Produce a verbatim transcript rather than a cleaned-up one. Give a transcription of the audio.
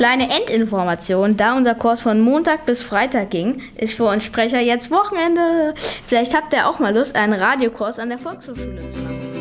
Kleine Endinformation, da unser Kurs von Montag bis Freitag ging, ist für uns Sprecher jetzt Wochenende. Vielleicht habt ihr auch mal Lust, einen Radiokurs an der Volkshochschule zu machen.